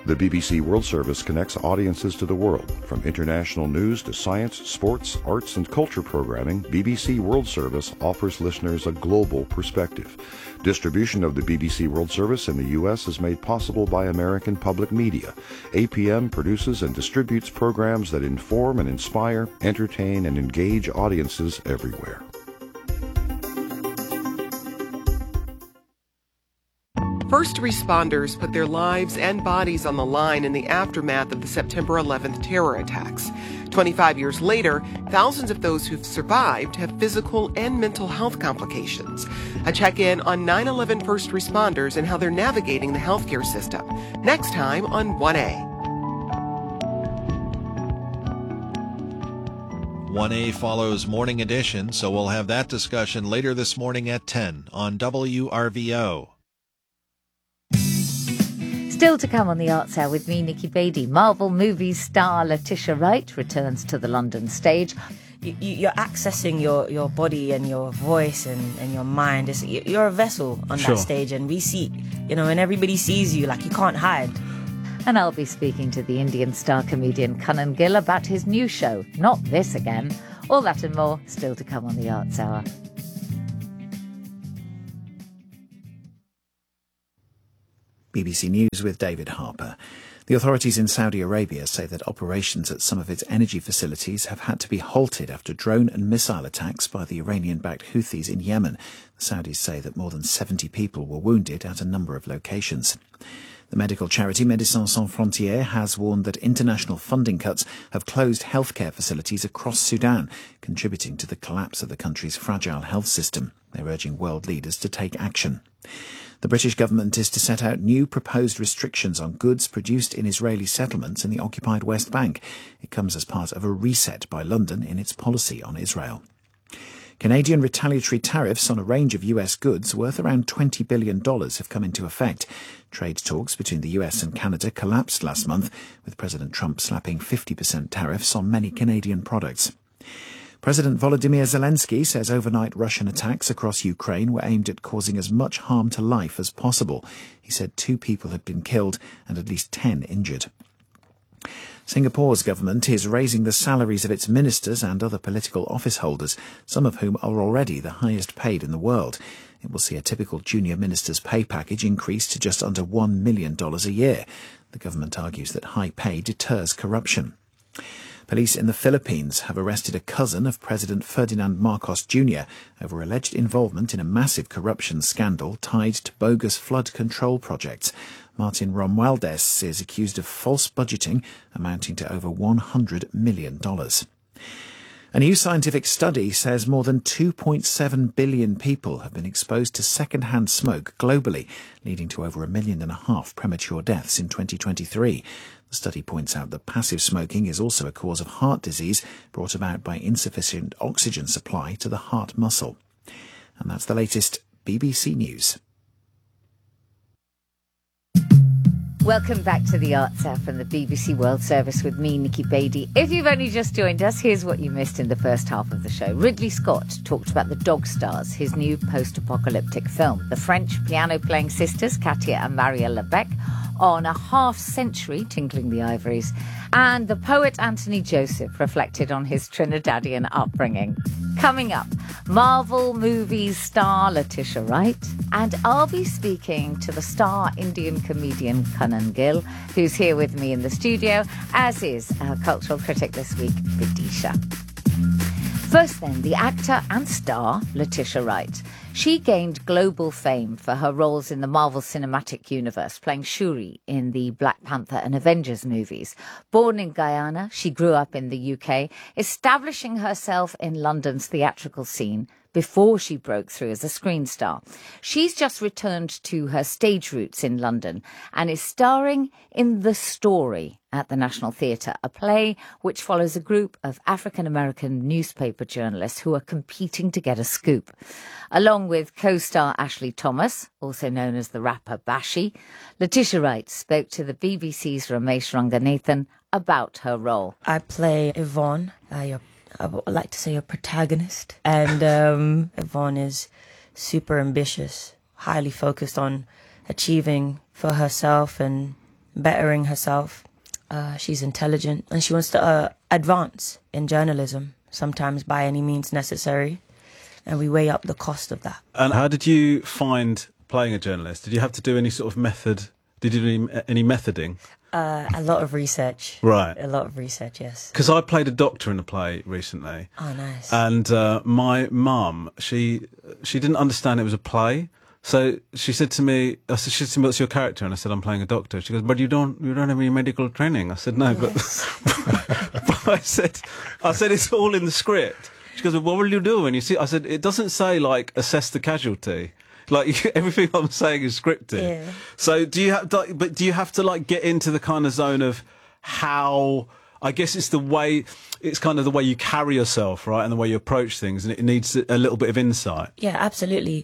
The BBC World Service connects audiences to the world. From international news to science, sports, arts, and culture programming, BBC World Service offers listeners a global perspective. Distribution of the BBC World Service in the U.S. is made possible by American Public Media. APM produces and distributes programs that inform and inspire, entertain, and engage audiences everywhere. First responders put their lives and bodies on the line in the aftermath of the September 11th terror attacks. 25 years later, thousands of those who've survived have physical and mental health complications. A check-in on 9/11 first responders and how they're navigating the healthcare system. Next time on 1A. 1A follows Morning Edition, so we'll have that discussion later this morning at 10 on WRVO. Still to come on the Arts Hour with me, Nikki Beattie. Marvel movie star Letitia Wright returns to the London stage. You're accessing your body and your voice and your mind. You're a vessel on that stage, and we see, when everybody sees you, like, you can't hide. And I'll be speaking to the Indian star comedian Kanan Gill about his new show, Not This Again. All that and more still to come on the Arts Hour. BBC News with David Harper. The authorities in Saudi Arabia say that operations at some of its energy facilities have had to be halted after drone and missile attacks by the Iranian-backed Houthis in Yemen. The Saudis say that more than 70 people were wounded at a number of locations. The medical charity Médecins Sans Frontières has warned that international funding cuts have closed healthcare facilities across Sudan, contributing to the collapse of the country's fragile health system. They're urging world leaders to take action. The British government is to set out new proposed restrictions on goods produced in Israeli settlements in the occupied West Bank. It comes as part of a reset by London in its policy on Israel. Canadian retaliatory tariffs on a range of US goods worth around $20 billion have come into effect. Trade talks between the US and Canada collapsed last month, with President Trump slapping 50% tariffs on many Canadian products. President Volodymyr Zelensky says overnight Russian attacks across Ukraine were aimed at causing as much harm to life as possible. He said 2 people had been killed and at least 10 injured. Singapore's government is raising the salaries of its ministers and other political office holders, some of whom are already the highest paid in the world. It will see a typical junior minister's pay package increase to just under $1 million a year. The government argues that high pay deters corruption. Police in the Philippines have arrested a cousin of President Ferdinand Marcos Jr. over alleged involvement in a massive corruption scandal tied to bogus flood control projects. Martin Romualdez is accused of false budgeting amounting to over $100 million. A new scientific study says more than 2.7 billion people have been exposed to second-hand smoke globally, leading to over 1.5 million premature deaths in 2023. The study points out that passive smoking is also a cause of heart disease brought about by insufficient oxygen supply to the heart muscle. And that's the latest BBC News. Welcome back to the Arts Hour from the BBC World Service with me, Nikki Beattie. If you've only just joined us, here's what you missed in the first half of the show. Ridley Scott talked about The Dog Stars, his new post-apocalyptic film. The French piano-playing sisters, Katia and Maria Lebec, on a half-century tinkling the ivories. And the poet Anthony Joseph reflected on his Trinidadian upbringing. Coming up, Marvel movies star Letitia Wright, and I'll be speaking to the star Indian comedian Kanan Gill, who's here with me in the studio, as is our cultural critic this week, Vidisha. First then, the actor and star Letitia Wright. She gained global fame for her roles in the Marvel Cinematic Universe, playing Shuri in the Black Panther and Avengers movies. Born in Guyana, she grew up in the UK, establishing herself in London's theatrical scene before she broke through as a screen star. She's just returned to her stage roots in London and is starring in The Story at the National Theatre, a play which follows a group of African-American newspaper journalists who are competing to get a scoop. Along with co-star Ashley Thomas, also known as the rapper Bashi, Letitia Wright spoke to the BBC's Ramesh Ranganathan about her role. I play Yvonne, I would like to say a protagonist. And Yvonne is super ambitious, highly focused on achieving for herself and bettering herself. She's intelligent, and she wants to advance in journalism, sometimes by any means necessary. And we weigh up the cost of that. And how did you find playing a journalist? Did you have to do any sort of method? Did you do any methoding? A lot of research. Right. A lot of research, yes. Because I played a doctor in a play recently. Oh, nice. And my mum, she didn't understand it was a play. So she said to me, she said to me, what's your character? And I said, I'm playing a doctor. She goes, but you don't have any medical training. I said, no, yes. but I said, it's all in the script. She goes, well, what will you do when you see? I said, it doesn't say like assess the casualty. Like everything I'm saying is scripted. Yeah. So do you have to like get into the kind of zone of how? I guess it's kind of the way you carry yourself, right, and the way you approach things, and it needs a little bit of insight. Yeah, absolutely.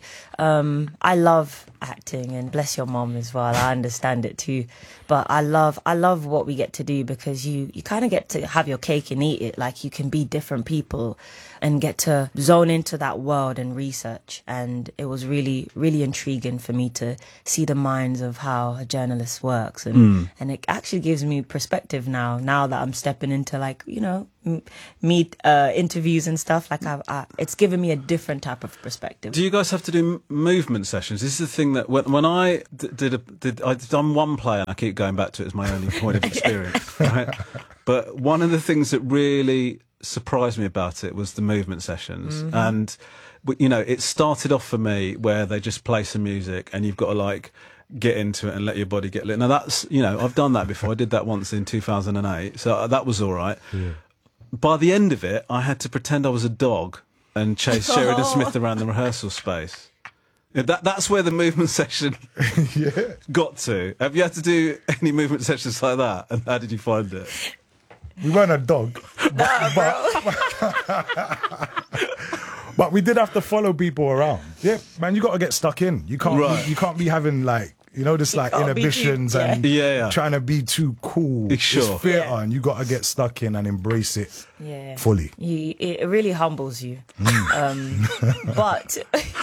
I love acting, and bless your mom as well. I understand it too, but I love what we get to do, because you kind of get to have your cake and eat it. Like, you can be different people and get to zone into that world and research. And it was really, really intriguing for me to see the minds of how a journalist works, and it actually gives me perspective now that I'm stepping into, like, you know, meet interviews and stuff. Like, it's given me a different type of perspective. Do you guys have to do movement sessions? This is the thing that when I I've done one play, and I keep going back to it as my only point of experience, right? But one of the things that really surprised me about it was the movement sessions. And, you know, it started off for me where they just play some music and you've got to like get into it and let your body get lit. Now that's, you know, I've done that before. I did that once in 2008, so that was all right. Yeah. By the end of it, I had to pretend I was a dog and chase Sheridan Smith around the rehearsal space. That's where the movement session got to. Have you had to do any movement sessions like that? And how did you find it? We weren't a dog. But we did have to follow people around. Yeah, man, you got to get stuck in. You can't be having like, you know, just like inhibitions and trying to be too cool. Sure. It's theatre, and you got to get stuck in and embrace it fully. It really humbles you. But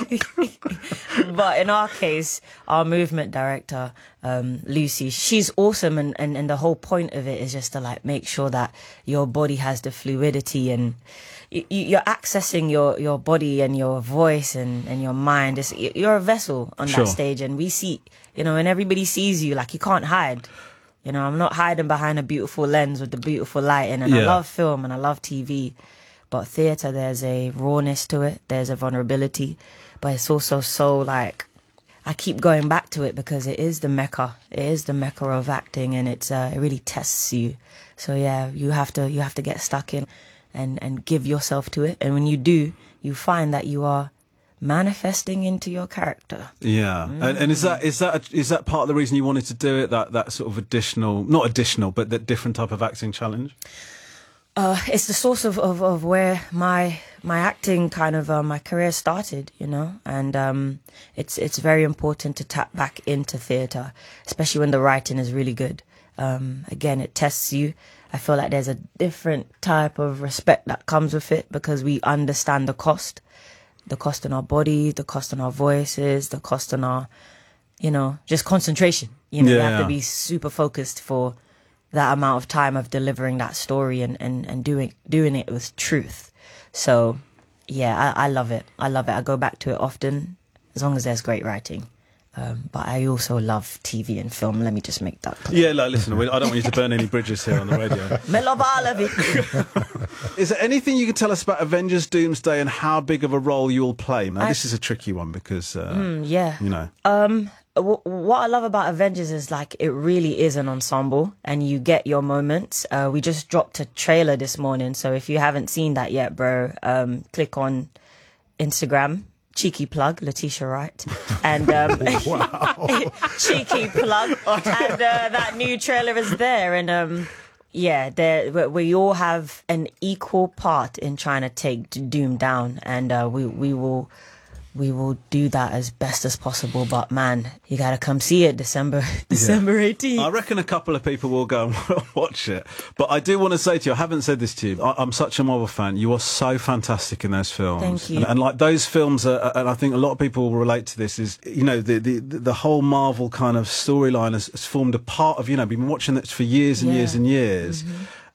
in our case, our movement director, Lucy, she's awesome, and the whole point of it is just to like make sure that your body has the fluidity, and you're accessing your body and your voice and your mind. You're a vessel on that stage, and we see, you know, and everybody sees you, like, you can't hide. You know, I'm not hiding behind a beautiful lens with the beautiful lighting, and I love film and I love TV, but theatre, there's a rawness to it, there's a vulnerability, but it's also so, like, I keep going back to it because it is the mecca. It is the mecca of acting, and it really tests you. So yeah, you have to get stuck in and give yourself to it, and when you do, you find that you are manifesting into your character. Yeah. And is that part of the reason you wanted to do it, that sort of not additional, but that different type of acting challenge? It's the source of where my acting kind of my career started, you know, and it's very important to tap back into theatre, especially when the writing is really good. Again, it tests you. I feel like there's a different type of respect that comes with it, because we understand the cost on our body, the cost on our voices, the cost on our, you know, just concentration. You know, you have to be super focused for that amount of time of delivering that story and doing it with truth. So yeah, I love it. I go back to it often, as long as there's great writing. But I also love TV and film. Let me just make that clear. Yeah, like, listen, I don't want you to burn any bridges here on the radio. I love all of it. Is there anything you can tell us about Avengers Doomsday and how big of a role you'll play? Now, this is a tricky one because, you know. What I love about Avengers is, like, it really is an ensemble, and you get your moments. We just dropped a trailer this morning, so if you haven't seen that yet, bro, click on Instagram. Cheeky plug, Letitia Wright, and cheeky plug, and that new trailer is there, and we all have an equal part in trying to take Doom down, and we will we will do that as best as possible. But man, you gotta come see it December 18th. I reckon a couple of people will go and watch it. But I do want to say to you, I haven't said this to you, I'm such a Marvel fan. You are so fantastic in those films. Thank you. And like those films are, and I think a lot of people will relate to this, is, you know, the whole Marvel kind of storyline has formed a part of, you know, been watching it for years and years and years.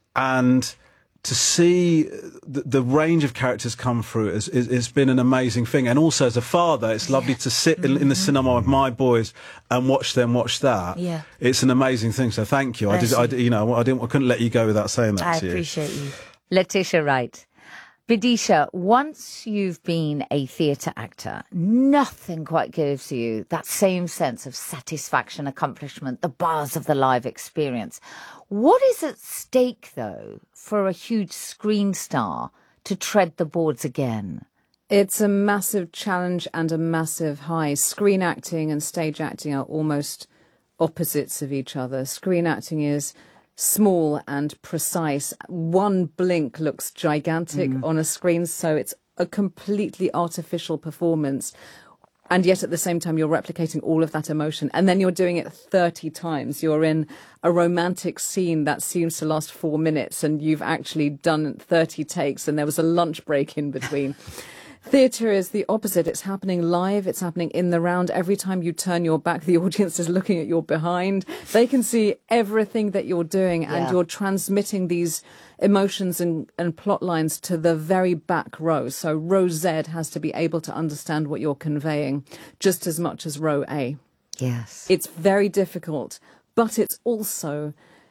And to see the range of characters come through it's been an amazing thing. And also as a father, it's lovely to sit in the cinema with my boys and watch them watch that. Yeah. It's an amazing thing. So thank you. I couldn't let you go without saying that to you. I appreciate you. Letitia Wright. Bidisha, once you've been a theatre actor, nothing quite gives you that same sense of satisfaction, accomplishment, the buzz of the live experience. What is at stake, though, for a huge screen star to tread the boards again? It's a massive challenge and a massive high. Screen acting and stage acting are almost opposites of each other. Screen acting is small and precise. One blink looks gigantic on a screen, so it's a completely artificial performance. And yet at the same time, you're replicating all of that emotion. And then you're doing it 30 times. You're in a romantic scene that seems to last 4 minutes, and you've actually done 30 takes, and there was a lunch break in between. Theatre is the opposite. It's happening live. It's happening in the round. Every time you turn your back, the audience is looking at your behind. They can see everything that you're doing, and you're transmitting these emotions and plot lines to the very back row. So row Z has to be able to understand what you're conveying just as much as row A. Yes. It's very difficult, but it's also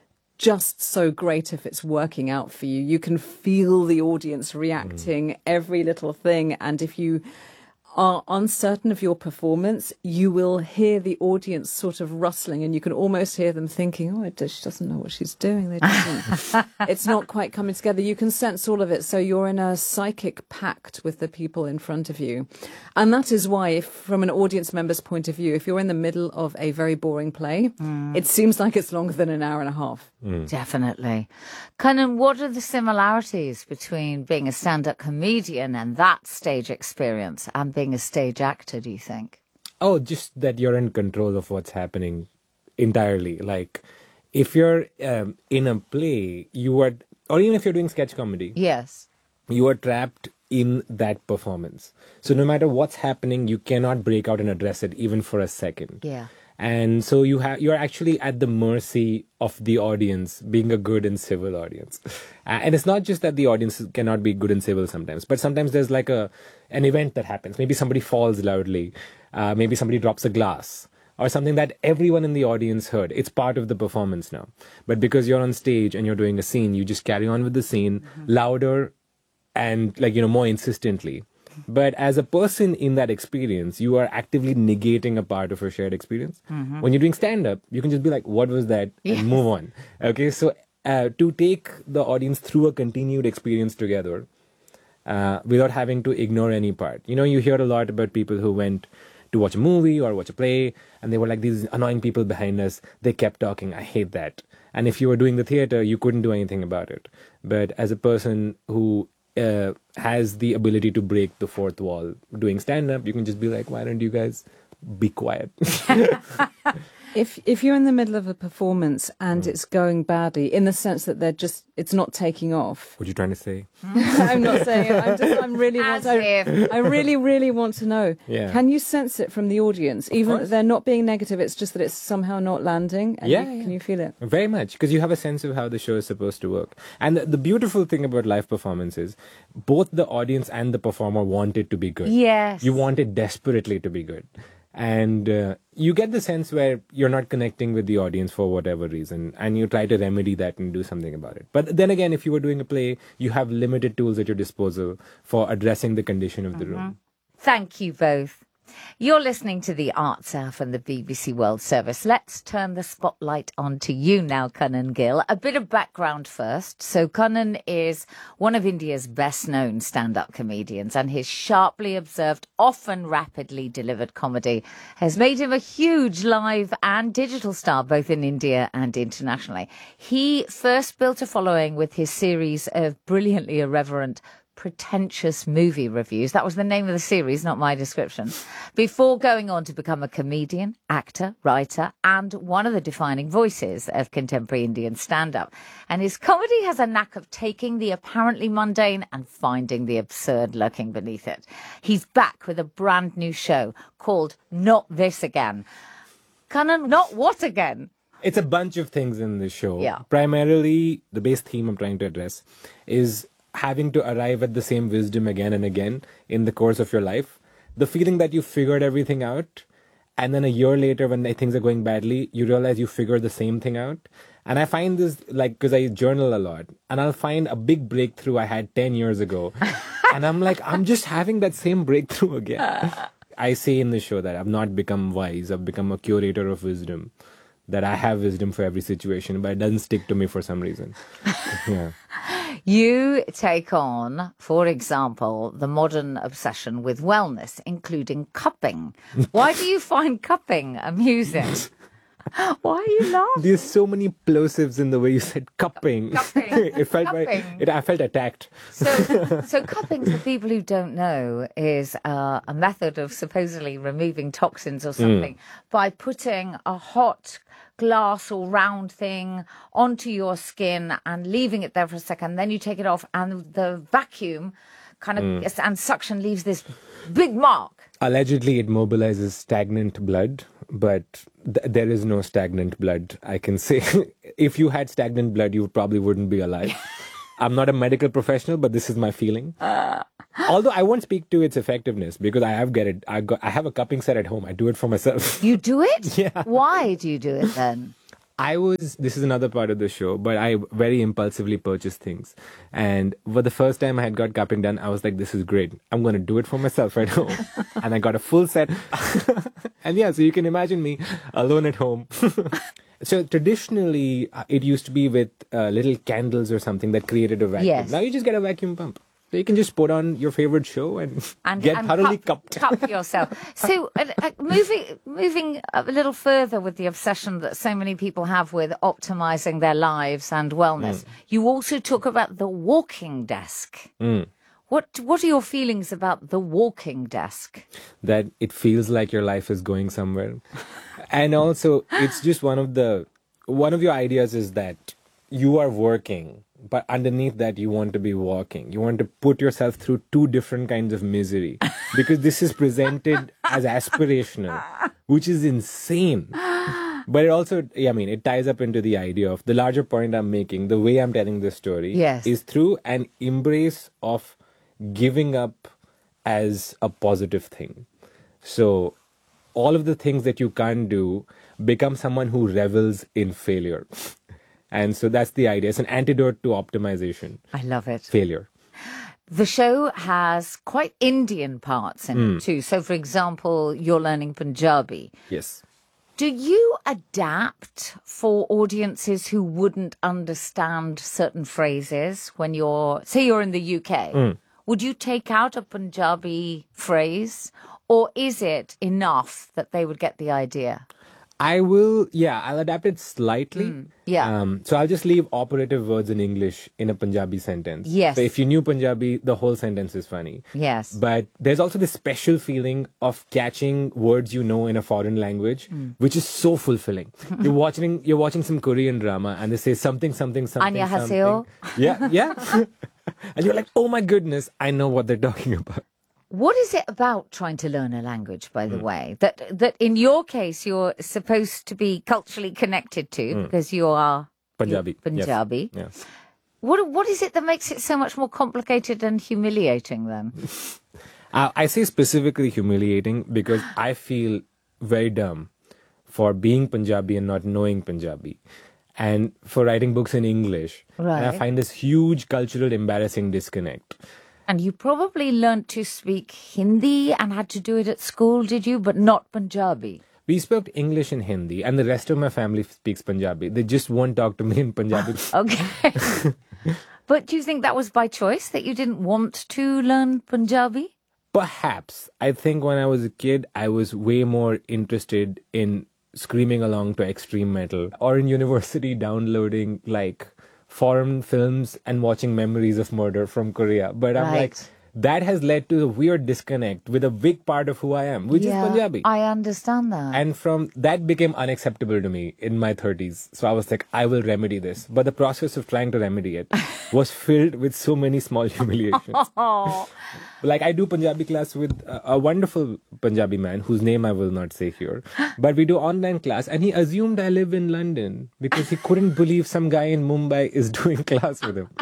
just so great if it's working out for you. You can feel the audience reacting every little thing, and if you are uncertain of your performance, you will hear the audience sort of rustling, and you can almost hear them thinking, oh, she doesn't know what she's doing. It's not quite coming together. You can sense all of it. So you're in a psychic pact with the people in front of you. And that is why, if, from an audience member's point of view, if you're in the middle of a very boring play, it seems like it's longer than an hour and a half. Definitely. Kanan, what are the similarities between being a stand-up comedian and that stage experience and being a stage actor, do you think? Oh, just that you're in control of what's happening entirely. Like, if you're in a play, or even if you're doing sketch comedy, yes, you are trapped in that performance. So no matter what's happening, you cannot break out and address it even for a second. Yeah. And so you're actually at the mercy of the audience, being a good and civil audience. And it's not just that the audience cannot be good and civil sometimes, but sometimes there's like an event that happens. Maybe somebody falls loudly. Maybe somebody drops a glass or something that everyone in the audience heard. It's part of the performance now. But because you're on stage and you're doing a scene, you just carry on with the scene louder and more insistently. But as a person in that experience, you are actively negating a part of your shared experience. When you're doing stand-up, you can just be like, what was that? And move on. Okay, so to take the audience through a continued experience together without having to ignore any part. You hear a lot about people who went to watch a movie or watch a play, and they were like, these annoying people behind us, they kept talking. I hate that. And if you were doing the theater, you couldn't do anything about it. But as a person who has the ability to break the fourth wall doing stand-up, you can just be like, why don't you guys be quiet? If you're in the middle of a performance and it's going badly, in the sense that it's not taking off. What are you trying to say? I'm not saying it. I really, really want to know. Yeah. Can you sense it from the audience? Even if they're not being negative, it's just that it's somehow not landing. And can you feel it? Very much, because you have a sense of how the show is supposed to work. And the beautiful thing about live performance is both the audience and the performer want it to be good. Yes. You want it desperately to be good. And you get the sense where you're not connecting with the audience for whatever reason, and you try to remedy that and do something about it. But then again, if you were doing a play, you have limited tools at your disposal for addressing the condition of the room. Thank you both. You're listening to the Arts Hour from the BBC World Service. Let's turn the spotlight on to you now, Kanan Gill. A bit of background first. So Kanan is one of India's best-known stand-up comedians, and his sharply observed, often rapidly delivered comedy has made him a huge live and digital star, both in India and internationally. He first built a following with his series of brilliantly irreverent pretentious movie reviews. That was the name of the series, not my description. Before going on to become a comedian, actor, writer, and one of the defining voices of contemporary Indian stand-up. And his comedy has a knack of taking the apparently mundane and finding the absurd lurking beneath it. He's back with a brand new show called Not This Again. Kannan, not what again? It's a bunch of things in the show. Yeah. Primarily, the base theme I'm trying to address is having to arrive at the same wisdom again and again in the course of your life. The feeling that you figured everything out, and then a year later when things are going badly, you realize you figured the same thing out. And I find this, because I journal a lot, and I'll find a big breakthrough I had 10 years ago. And I'm like, I'm just having that same breakthrough again. I say in the show that I've not become wise, I've become a curator of wisdom. That I have wisdom for every situation, but it doesn't stick to me for some reason. Yeah. You take on, for example, the modern obsession with wellness, including cupping. Why do you find cupping amusing? Why are you laughing? There's so many plosives in the way you said cupping. Cupping. I felt attacked. So cupping, for people who don't know, is a method of supposedly removing toxins or something by putting a hot glass or round thing onto your skin and leaving it there for a second. Then you take it off, and the vacuum kind of and suction leaves this big mark. Allegedly, it mobilizes stagnant blood, but there is no stagnant blood, I can say. If you had stagnant blood, you probably wouldn't be alive. I'm not a medical professional, but this is my feeling. Although I won't speak to its effectiveness because I have a cupping set at home. I do it for myself. You do it? Yeah. Why do you do it then? This is another part of the show, but I very impulsively purchase things. And for the first time I had got cupping done, I was like, this is great. I'm going to do it for myself right home. And I got a full set. And yeah, so you can imagine me alone at home. So traditionally, it used to be with little candles or something that created a vacuum. Yes. Now you just get a vacuum pump. So you can just put on your favorite show and get thoroughly cupped. Cup yourself. So moving a little further with the obsession that so many people have with optimizing their lives and wellness, you also talk about the walking desk. What are your feelings about the walking desk? That it feels like your life is going somewhere. And also, it's just one of your ideas is that you are working, but underneath that you want to be walking. You want to put yourself through two different kinds of misery because this is presented as aspirational, which is insane. But it also, it ties up into the idea of the larger point I'm making, the way I'm telling this story is through an embrace of giving up as a positive thing. So all of the things that you can't do, become someone who revels in failure. And so that's the idea. It's an antidote to optimization. I love it. Failure. The show has quite Indian parts in it too. So, for example, you're learning Punjabi. Yes. Do you adapt for audiences who wouldn't understand certain phrases when you're in the UK? Would you take out a Punjabi phrase, or is it enough that they would get the idea? I'll adapt it slightly. So I'll just leave operative words in English in a Punjabi sentence. Yes. So if you knew Punjabi, the whole sentence is funny. Yes. But there's also this special feeling of catching words you know in a foreign language, which is so fulfilling. You're watching some Korean drama and they say something. 안녕하세요. Yeah. And you're like, oh my goodness, I know what they're talking about. What is it about trying to learn a language, by the way, that in your case you're supposed to be culturally connected to because you are Punjabi. Yes. What is it that makes it so much more complicated and humiliating then? I say specifically humiliating because I feel very dumb for being Punjabi and not knowing Punjabi. And for writing books in English. Right. And I find this huge cultural embarrassing disconnect. And you probably learnt to speak Hindi and had to do it at school, did you? But not Punjabi. We spoke English and Hindi, and the rest of my family speaks Punjabi. They just won't talk to me in Punjabi. Okay. But do you think that was by choice, that you didn't want to learn Punjabi? Perhaps. I think when I was a kid, I was way more interested in screaming along to extreme metal, or in university downloading foreign films and watching Memories of Murder from Korea. But I'm like, that has led to a weird disconnect with a big part of who I am, which is Punjabi. I understand that. And from that became unacceptable to me in my 30s. So I was like, I will remedy this. But the process of trying to remedy it was filled with so many small humiliations. Like, I do Punjabi class with a wonderful Punjabi man whose name I will not say here. But we do online class, and he assumed I live in London because he couldn't believe some guy in Mumbai is doing class with him.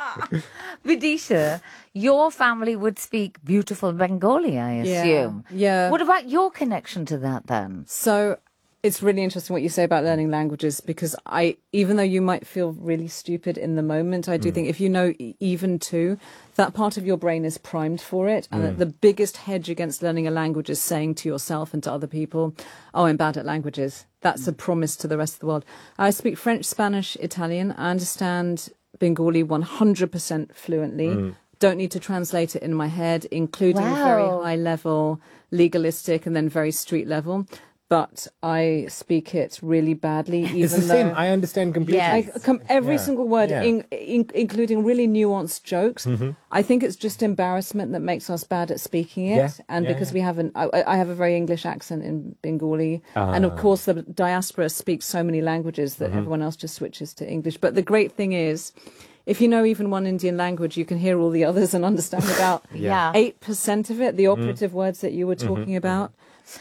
Vidisha, your family would speak beautiful Bengali, I assume. Yeah. What about your connection to that then? So it's really interesting what you say about learning languages, because even though you might feel really stupid in the moment, I do think if you know even two, that part of your brain is primed for it. And that the biggest hedge against learning a language is saying to yourself and to other people, oh, I'm bad at languages. That's a promise to the rest of the world. I speak French, Spanish, Italian. I understand Bengali 100% fluently. Don't need to translate it in my head, including very high level, legalistic, and then very street level. But I speak it really badly. It's the same. I understand completely. Every single word, including really nuanced jokes. I think it's just embarrassment that makes us bad at speaking it. And because we haven't, I have a very English accent in Bengali. And of course, the diaspora speaks so many languages that everyone else just switches to English. But the great thing is, if you know even one Indian language, you can hear all the others and understand about 8% of it, the operative words that you were talking about.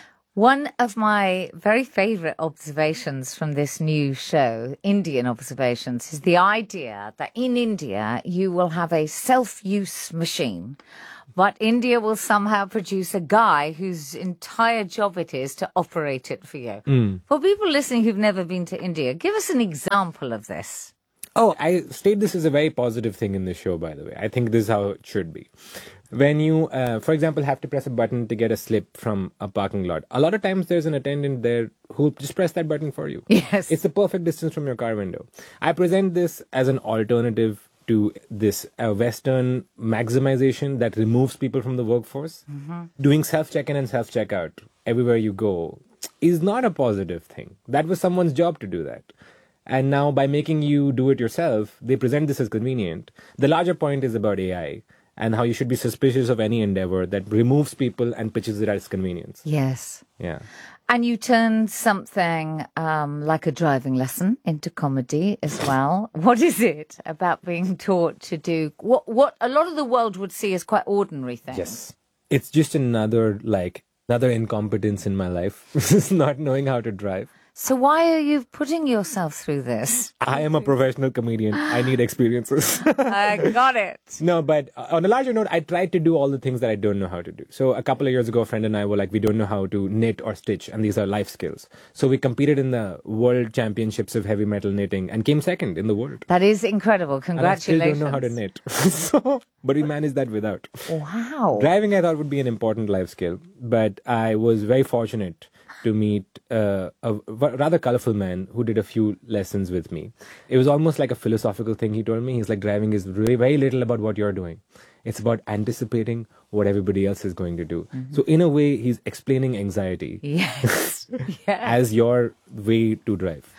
One of my very favourite observations from this new show, Indian Observations, is the idea that in India you will have a self-use machine, but India will somehow produce a guy whose entire job it is to operate it for you. For people listening who've never been to India, give us an example of this. Oh, I state this as a very positive thing in the show, by the way. I think this is how it should be. When you, for example, have to press a button to get a slip from a parking lot, a lot of times there's an attendant there who'll just press that button for you. Yes. It's the perfect distance from your car window. I present this as an alternative to this Western maximization that removes people from the workforce. Doing self-check-in and self-checkout everywhere you go is not a positive thing. That was someone's job to do that. And now by making you do it yourself, they present this as convenient. The larger point is about AI and how you should be suspicious of any endeavor that removes people and pitches it as convenience. Yes. Yeah. And you turn something like a driving lesson into comedy as well. What is it about being taught to do what a lot of the world would see as quite ordinary things? Yes. It's just another incompetence in my life, not knowing how to drive. So why are you putting yourself through this? I am a professional comedian. I need experiences. I got it. No, but on a larger note, I tried to do all the things that I don't know how to do. So a couple of years ago, a friend and I were like, we don't know how to knit or stitch, and these are life skills. So we competed in the World Championships of Heavy Metal Knitting and came second in the world. That is incredible. Congratulations. And I still don't know how to knit. But we managed that without. Wow. Driving, I thought, would be an important life skill. But I was very fortunate to meet a rather colorful man who did a few lessons with me. It was almost like a philosophical thing he told me. He's like, driving is really very little about what you're doing. It's about anticipating what everybody else is going to do. So in a way, he's explaining anxiety as your way to drive.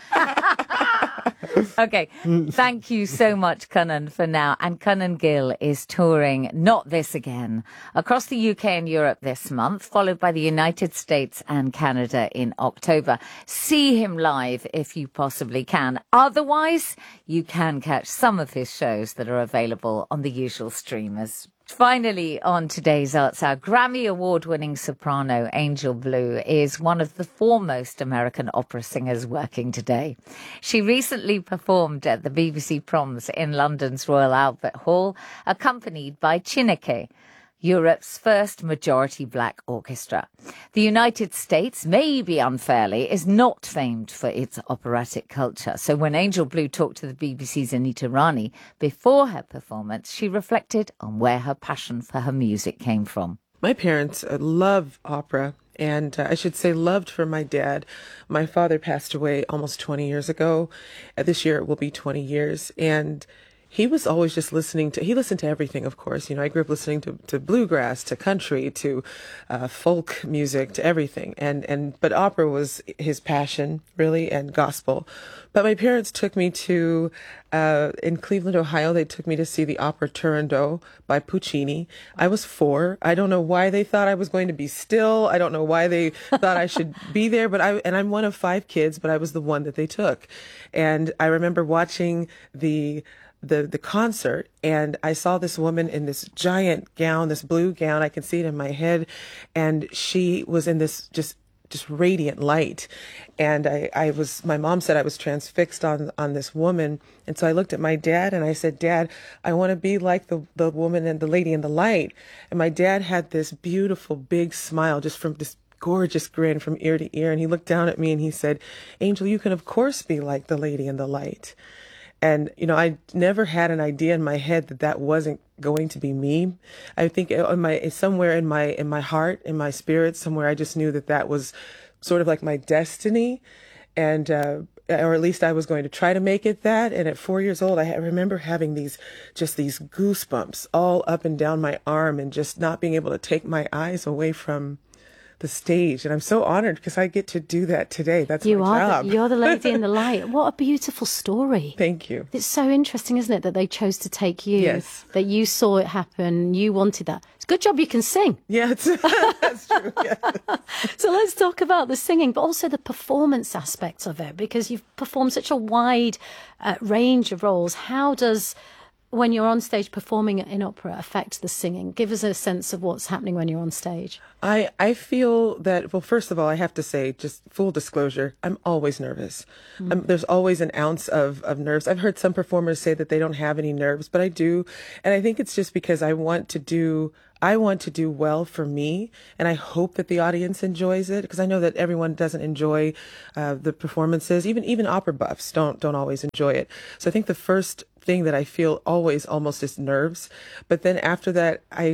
Okay, thank you so much, Kannan, for now. And Kannan Gill is touring Not This Again across the UK and Europe this month, followed by the United States and Canada in October. See him live if you possibly can. Otherwise, you can catch some of his shows that are available on the usual streamers. Finally, on today's Arts Hour, Grammy Award-winning soprano Angel Blue is one of the foremost American opera singers working today. She recently performed at the BBC Proms in London's Royal Albert Hall, accompanied by Chineke, Europe's first majority black orchestra. The United States, maybe unfairly, is not famed for its operatic culture. So when Angel Blue talked to the BBC's Anita Rani before her performance, she reflected on where her passion for her music came from. My parents love opera, and I should say loved for my dad. My father passed away almost 20 years ago. This year it will be 20 years. And he was always just he listened to everything, of course. I grew up listening to bluegrass, to country, to folk music, to everything. But opera was his passion, really, and gospel. But my parents took me to, in Cleveland, Ohio, they took me to see the opera Turandot by Puccini. I was 4. I don't know why they thought I was going to be still. I don't know why they thought I should be there, but I'm one of 5 kids, but I was the one that they took. And I remember watching the concert, and I saw this woman in this giant gown, this blue gown. I can see it in my head. And she was in this just radiant light. And my mom said I was transfixed on this woman. And so I looked at my dad and I said, Dad, I want to be like the woman and the lady in the light. And my dad had this beautiful big smile, just from this gorgeous grin from ear to ear. And he looked down at me and he said, Angel, you can of course be like the lady in the light. And, I never had an idea in my head that wasn't going to be me. I think somewhere in my heart, in my spirit, somewhere I just knew that was sort of like my destiny. And, or at least I was going to try to make it that. And at 4 years old, I remember having these goosebumps all up and down my arm and just not being able to take my eyes away from the stage. And I'm so honored because I get to do that today. That's my job. You're the lady in the light. What a beautiful story. Thank you. It's so interesting, isn't it, that they chose to take you? Yes. That you saw it happen. You wanted that. It's a good job you can sing. Yeah, that's true. Yeah. So let's talk about the singing, but also the performance aspects of it, because you've performed such a wide range of roles. How does, when you're on stage performing in opera, affect the singing? Give us a sense of what's happening when you're on stage. I feel that, well, first of all, I have to say, just full disclosure, I'm always nervous. There's always an ounce of nerves. I've heard some performers say that they don't have any nerves, but I do. And I think it's just because I want to do well for me, and I hope that the audience enjoys it, because I know that everyone doesn't enjoy the performances. Even opera buffs don't always enjoy it. So I think the first thing that I feel always almost is nerves, but then after that I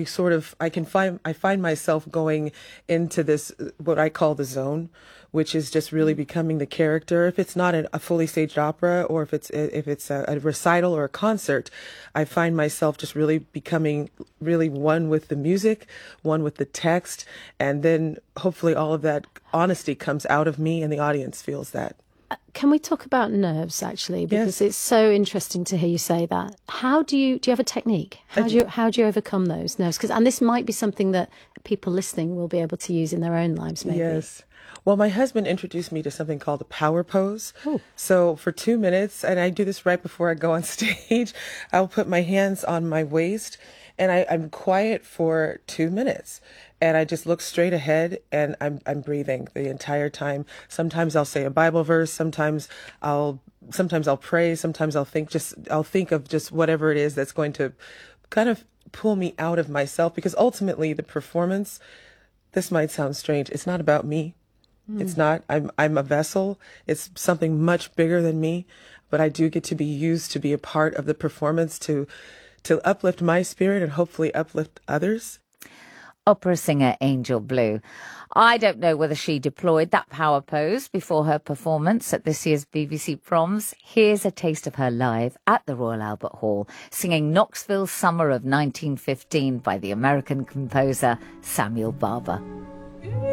find myself going into this, what I call the zone, which is just really becoming the character. If it's not a fully staged opera, or if it's a recital or a concert, I find myself just really becoming really one with the music, one with the text, and then hopefully all of that honesty comes out of me and the audience feels that. Can we talk about nerves, actually? Because Yes. It's so interesting to hear you say that. How do you have a technique? How do you overcome those nerves? And this might be something that people listening will be able to use in their own lives, maybe. Yes. Well, my husband introduced me to something called the power pose. Ooh. So for 2 minutes, and I do this right before I go on stage, I'll put my hands on my waist and I'm quiet for 2 minutes. And I just look straight ahead and I'm breathing the entire time. Sometimes I'll say a Bible verse. Sometimes I'll pray. Sometimes I'll think of just whatever it is that's going to kind of pull me out of myself, because ultimately the performance, this might sound strange, it's not about me. It's not. I'm a vessel. It's something much bigger than me, but I do get to be used to be a part of the performance to uplift my spirit and hopefully uplift others. Opera singer Angel Blue. I don't know whether she deployed that power pose before her performance at this year's BBC Proms. Here's a taste of her live at the Royal Albert Hall, singing Knoxville Summer of 1915 by the American composer Samuel Barber.